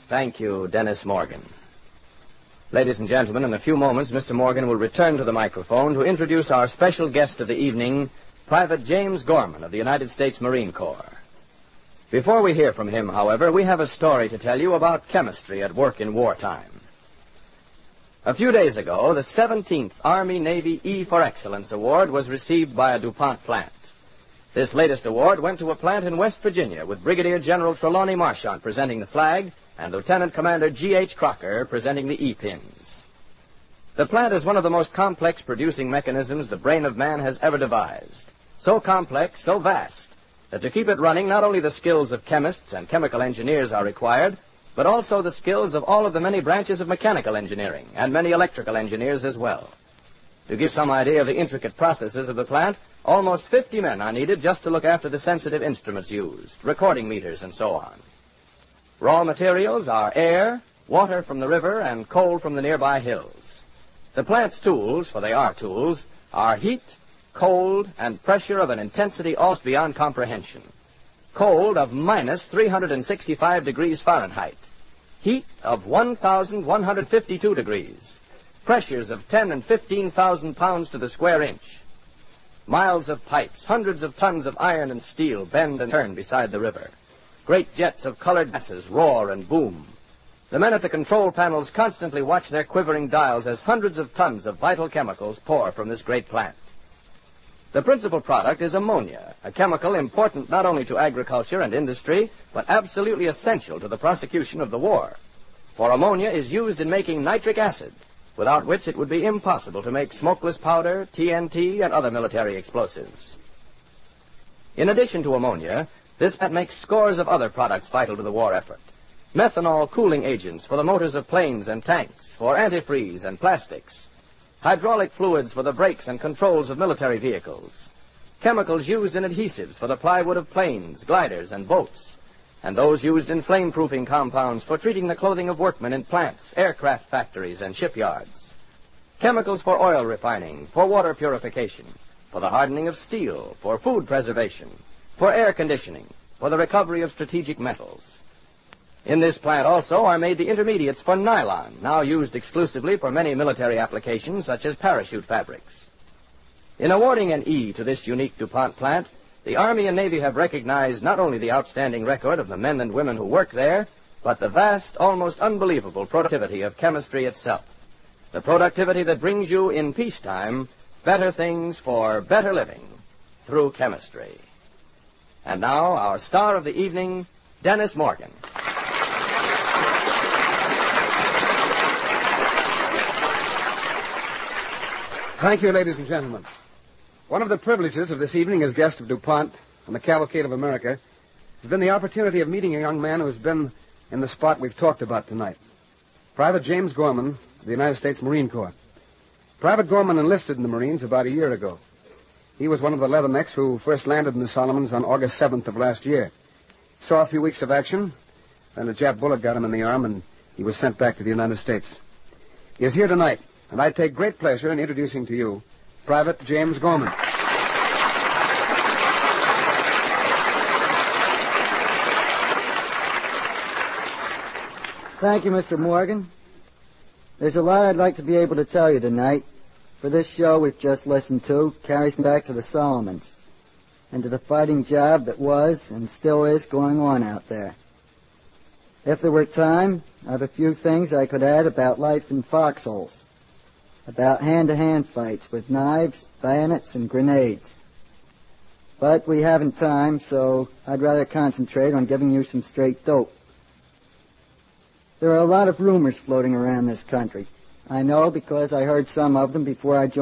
Thank you, Dennis Morgan. Ladies and gentlemen, in a few moments, Mr. Morgan will return to the microphone to introduce our special guest of the evening, Private James Gorman of the United States Marine Corps. Before we hear from him, however, we have a story to tell you about chemistry at work in wartime. A few days ago, the 17th Army-Navy E for Excellence Award was received by a DuPont plant. This latest award went to a plant in West Virginia with Brigadier General Trelawney Marchant presenting the flag and Lieutenant Commander G.H. Crocker presenting the E-pins. The plant is one of the most complex producing mechanisms the brain of man has ever devised. So complex, so vast, that to keep it running, not only the skills of chemists and chemical engineers are required, but also the skills of all of the many branches of mechanical engineering and many electrical engineers as well. To give some idea of the intricate processes of the plant, almost 50 men are needed just to look after the sensitive instruments used, recording meters and so on. Raw materials are air, water from the river, and coal from the nearby hills. The plant's tools, for they are tools, are heat, cold, and pressure of an intensity almost beyond comprehension. Cold of minus 365 degrees Fahrenheit. Heat of 1,152 degrees. Pressures of 10 and 15,000 pounds to the square inch. Miles of pipes, hundreds of tons of iron and steel bend and turn beside the river. Great jets of colored gases roar and boom. The men at the control panels constantly watch their quivering dials as hundreds of tons of vital chemicals pour from this great plant. The principal product is ammonia, a chemical important not only to agriculture and industry, but absolutely essential to the prosecution of the war. For ammonia is used in making nitric acid, without which it would be impossible to make smokeless powder, TNT, and other military explosives. In addition to ammonia, this plant makes scores of other products vital to the war effort. Methanol cooling agents for the motors of planes and tanks, for antifreeze and plastics. Hydraulic fluids for the brakes and controls of military vehicles. Chemicals used in adhesives for the plywood of planes, gliders, and boats. And those used in flame-proofing compounds for treating the clothing of workmen in plants, aircraft factories, and shipyards. Chemicals for oil refining, for water purification, for the hardening of steel, for food preservation, for air conditioning, for the recovery of strategic metals. In this plant also are made the intermediates for nylon, now used exclusively for many military applications such as parachute fabrics. In awarding an E to this unique DuPont plant, the Army and Navy have recognized not only the outstanding record of the men and women who work there, but the vast, almost unbelievable productivity of chemistry itself. The productivity that brings you in peacetime better things for better living through chemistry. And now, our star of the evening, Dennis Morgan. Thank you, ladies and gentlemen. One of the privileges of this evening as guest of DuPont on the Cavalcade of America has been the opportunity of meeting a young man who's been in the spot we've talked about tonight. Private James Gorman of the United States Marine Corps. Private Gorman enlisted in the Marines about a year ago. He was one of the Leathernecks who first landed in the Solomons on August 7th of last year. Saw a few weeks of action, then a Jap bullet got him in the arm, and he was sent back to the United States. He is here tonight, and I take great pleasure in introducing to you Private James Gorman. Thank you, Mr. Morgan. There's a lot I'd like to be able to tell you tonight, for this show we've just listened to carries me back to the Solomons and to the fighting job that was and still is going on out there. If there were time, I have a few things I could add about life in foxholes, about hand-to-hand fights with knives, bayonets, and grenades. But we haven't time, so I'd rather concentrate on giving you some straight dope. There are a lot of rumors floating around this country. I know because I heard some of them before I joined